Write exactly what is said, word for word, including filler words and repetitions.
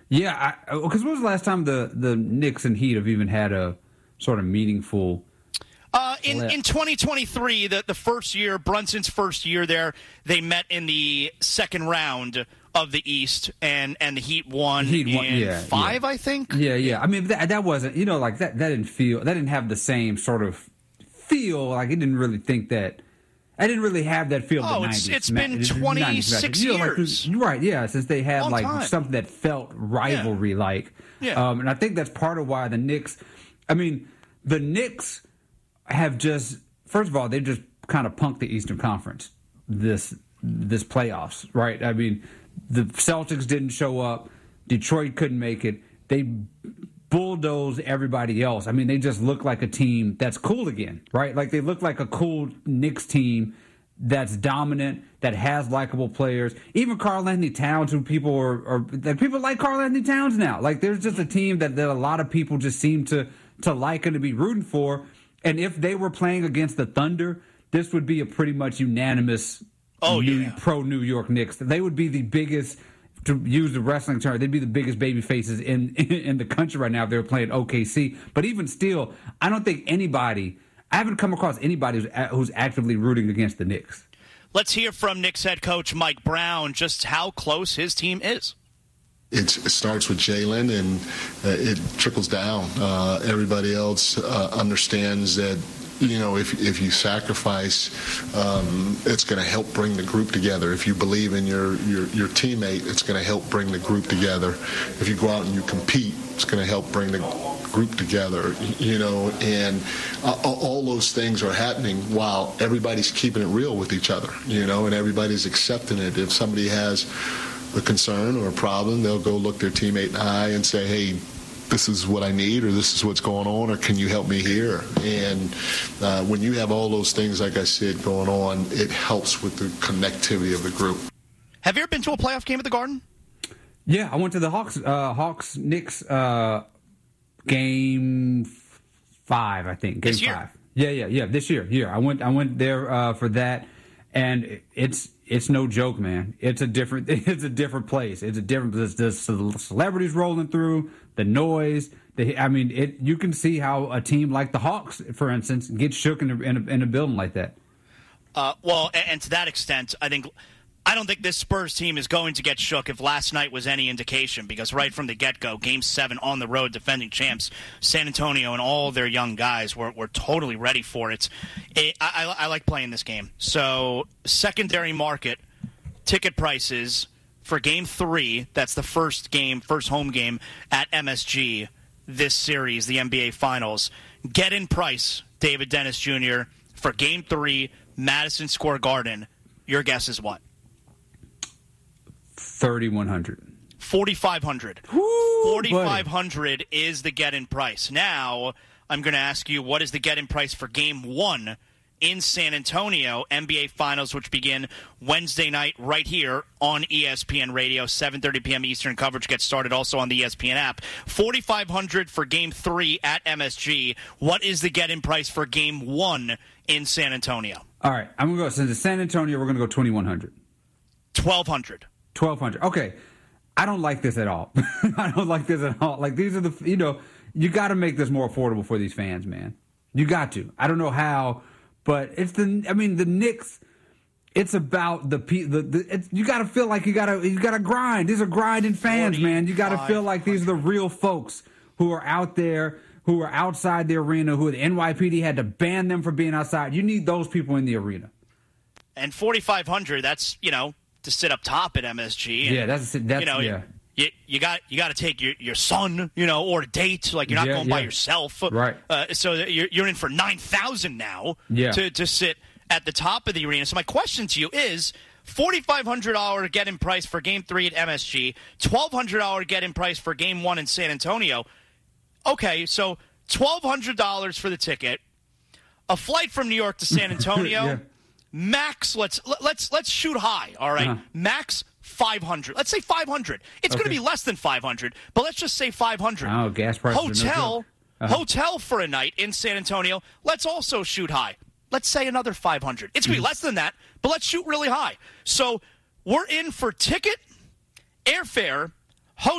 Yeah, because when was the last time the, the Knicks and Heat have even had a sort of meaningful Uh, in, in twenty twenty-three, the, the first year, Brunson's first year there, they met in the second round of the East, and, and the Heat won Heat won, in yeah, five, yeah. I think. Yeah, yeah. I mean, that, that wasn't, you know, like, that, that didn't feel, that didn't have the same sort of feel, like, it didn't really think that, I didn't really have that feel. Oh, the it's, nineties. it's been twenty-six you know, years. Like, right, yeah, since they had, Long like, time. something that felt rivalry-like. Yeah. Yeah. Um, and I think that's part of why the Knicks, I mean, the Knicks have just, first of all, they just kind of punked the Eastern Conference this this playoffs, right? I mean, the Celtics didn't show up. Detroit couldn't make it. They bulldozed everybody else. I mean, they just look like a team that's cool again, right? Like, they look like a cool Knicks team that's dominant, that has likable players. Even Karl-Anthony Towns, who people are, are like, people like Karl-Anthony Towns now. Like, there's just a team that, that a lot of people just seem to to like and to be rooting for. And if they were playing against the Thunder, this would be a pretty much unanimous oh, new, yeah. pro New York Knicks. They would be the biggest, to use the wrestling term, they'd be the biggest baby faces in, in, in the country right now if they were playing O K C. But even still, I don't think anybody, I haven't come across anybody who's, who's actively rooting against the Knicks. Let's hear from Knicks head coach Mike Brown just how close his team is. It's, it starts with Jalen, and uh, it trickles down. Uh, everybody else uh, understands that, you know, if if you sacrifice, um, it's going to help bring the group together. If you believe in your, your, your teammate, it's going to help bring the group together. If you go out and you compete, it's going to help bring the group together, you know, and uh, all those things are happening while everybody's keeping it real with each other, you know, and everybody's accepting it. If somebody has a concern or a problem, they'll go look their teammate in the eye and say, hey, this is what I need, or this is what's going on, or can you help me here? And uh, when you have all those things, like I said, going on, it helps with the connectivity of the group. Have you ever been to a playoff game at the Garden? Yeah, I went to the Hawks, uh, Hawks Knicks uh, game five, I think. Game this year? five. Yeah, yeah, yeah. This year, yeah. I went, I went there uh, for that, and it's it's no joke, man. It's a different, it's a different place. It's a different. There's, there's celebrities rolling through, the noise. The, I mean, it. You can see how a team like the Hawks, for instance, gets shook in a, in a, in a building like that. Uh, well, and, and to that extent, I think. I don't think this Spurs team is going to get shook if last night was any indication, because right from the get-go, Game seven on the road, defending champs, San Antonio and all their young guys were, were totally ready for it. it I, I, I like playing this game. So secondary market, ticket prices for Game three, that's the first game, first home game at M S G this series, the N B A Finals. Get in price, David Dennis Junior, for Game three, Madison Square Garden. Your guess is what? thirty-one hundred. forty-five hundred. forty-five hundred is the get-in price. Now, I'm going to ask you, what is the get-in price for Game one in San Antonio, N B A Finals, which begin Wednesday night right here on E S P N Radio, seven thirty p.m. Eastern. Coverage gets started also on the E S P N app. forty-five hundred for Game three at M S G. What is the get-in price for Game one in San Antonio? All right, I'm going to go, since it's San Antonio, we're going to go twenty-one hundred. twelve hundred. twelve hundred. Okay. I don't like this at all. I don't like this at all. Like, these are the, you know, you got to make this more affordable for these fans, man. You got to. I don't know how, but it's the, I mean, the Knicks, it's about the, the, the it's, you got to feel like you got to, you got to grind. These are grinding fans, man. You got to feel like these are the real folks who are out there, who are outside the arena, who the N Y P D had to ban them for being outside. You need those people in the arena. And forty-five hundred, that's, you know, to sit up top at M S G. And, yeah, that's, that's you know, yeah. You, you got you got to take your, your son, you know, or a date. Like, you're not yeah, going yeah. by yourself. Right. Uh, so you're, you're in for nine thousand now yeah. to, to sit at the top of the arena. So my question to you is, forty-five hundred dollars get-in price for Game three at M S G, twelve hundred dollars get-in price for Game one in San Antonio. Okay, so twelve hundred dollars for the ticket, a flight from New York to San Antonio. yeah. Max, let's let's let's shoot high, all right? Uh-huh. Max five hundred. Let's say five hundred. It's okay. Going to be less than five hundred, but let's just say five hundred. Oh, gas prices. Hotel, no uh-huh. hotel for a night in San Antonio. Let's also shoot high. Let's say another five hundred. It's going to be less than that, but let's shoot really high. So we're in for ticket, airfare,